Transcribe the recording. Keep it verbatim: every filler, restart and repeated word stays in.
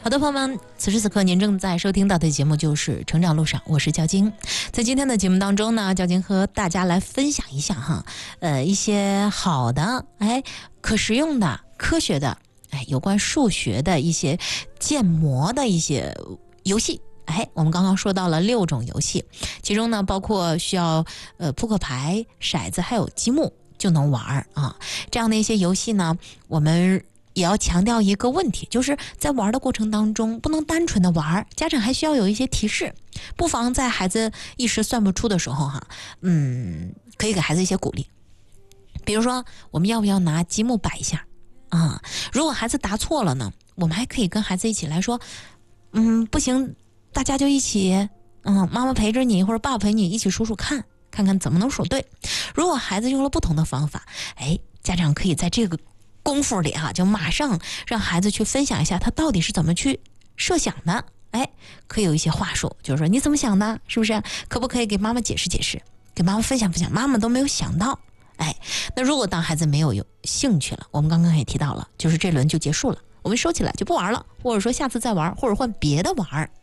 好的，朋友们，此时此刻您正在收听到的节目就是《成长路上》，我是焦晶。在今天的节目当中呢，焦晶和大家来分享一下哈，呃，一些好的、哎，可实用的、科学的，哎，有关数学的一些建模的一些游戏。哎，我们刚刚说到了六种游戏，其中呢包括需要呃扑克牌、骰子还有积木就能玩啊。这样的一些游戏呢，我们也要强调一个问题，就是在玩的过程当中不能单纯的玩，家长还需要有一些提示，不妨在孩子一时算不出的时候哈，嗯，可以给孩子一些鼓励。比如说，我们要不要拿积木摆一下啊？如果孩子答错了呢，我们还可以跟孩子一起来说，嗯，不行，大家就一起，嗯，妈妈陪着你或者爸爸陪你一起数数看，看看怎么能数对。如果孩子用了不同的方法，哎，家长可以在这个功夫里哈、啊，就马上让孩子去分享一下他到底是怎么去设想的。哎，可以有一些话术，就是说你怎么想的，是不是？可不可以给妈妈解释解释，给妈妈分享分享，妈妈都没有想到。哎，那如果当孩子没有有兴趣了，我们刚刚也提到了，就是这轮就结束了，我们收起来就不玩了，或者说下次再玩，或者换别的玩。